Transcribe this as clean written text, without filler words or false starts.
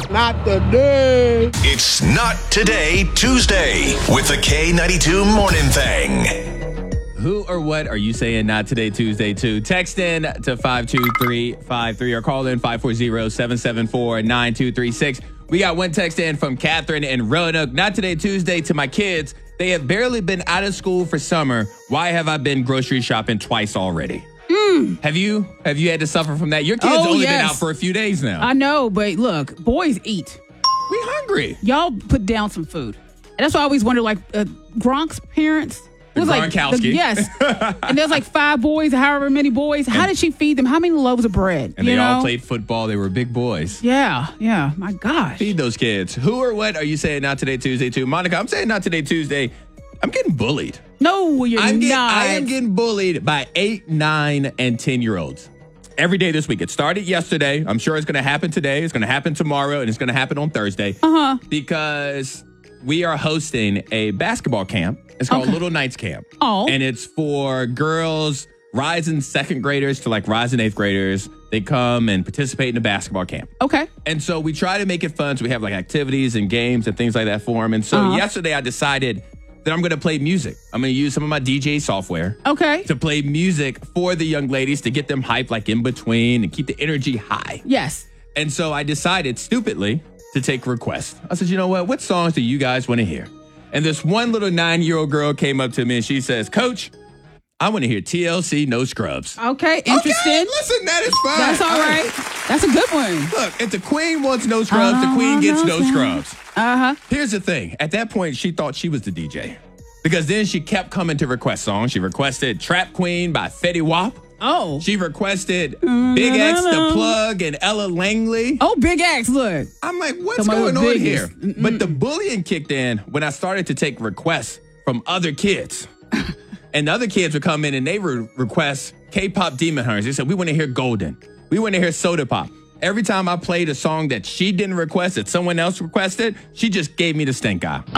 Not today. It's Not Today Tuesday with the K92 Morning Thing. Who or what are you saying not today Tuesday to? Text in to 52353 or call in 540-774-9236. We got one text in from Catherine in Roanoke. Not today Tuesday to my kids. They have barely been out of school for summer. Why have I been grocery shopping twice already? Have you had to suffer from that? Your kids only been out for a few days now. I know, but look, boys eat. We hungry. Y'all put down some food. And that's why I always wonder, like, Gronk's parents. It was Gronkowski. Yes. And there's like 5 boys, however many boys. How did she feed them? How many loaves of bread? And they all played football. They were big boys. Yeah. My gosh. Feed those kids. Who or what are you saying not today Tuesday to? Monica, I'm saying not today Tuesday. I'm getting bullied. No, you're not. I am getting bullied by 8, 9, and 10-year-olds. Every day this week. It started yesterday. I'm sure it's going to happen today. It's going to happen tomorrow. And it's going to happen on Thursday. Because we are hosting a basketball camp. It's called Little Knights Camp. Oh. And it's for girls, rising second graders to like rising eighth graders. They come and participate in the basketball camp. Okay. And so we try to make it fun. So we have like activities and games and things like that for them. And so yesterday I decided that I'm going to play music. I'm going to use some of my DJ software. Okay. To play music for the young ladies to get them hyped like in between and keep the energy high. Yes. And so I decided stupidly to take requests. I said, you know what songs do you guys want to hear? And this one little 9-year-old girl came up to me and she says, Coach, I want to hear TLC No Scrubs. Okay, interesting. Okay, listen, that is fine. That's all right. That's a good one. Look, if the queen wants no scrubs, the queen gets no scrubs. Here's the thing. At that point, she thought she was the DJ. Because then she kept coming to request songs. She requested Trap Queen by Fetty Wap. Oh. She requested Big X, The Plug, and Ella Langley. Oh, Big X, look. I'm like, what's going on here? But the bullying kicked in when I started to take requests from other kids. And the other kids would come in and they would request K-pop Demon Hunters. They said, we want to hear Golden. We want to hear Soda Pop. Every time I played a song that she didn't request, that someone else requested, she just gave me the stink eye.